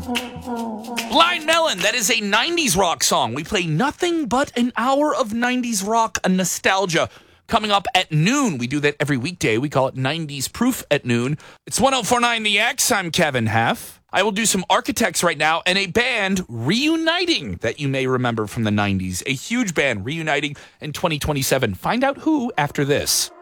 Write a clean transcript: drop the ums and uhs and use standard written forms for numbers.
Blind Melon, that is a 90s rock song. We play nothing but an hour of 90s rock and nostalgia. Coming up at noon. We do that every weekday. We call it 90s Proof at noon. It's 1049 The X. I'm Kevin Heff. I will do some Architects right now and a band reuniting that you may remember from the 90s. A huge band reuniting in 2027. Find out who after this.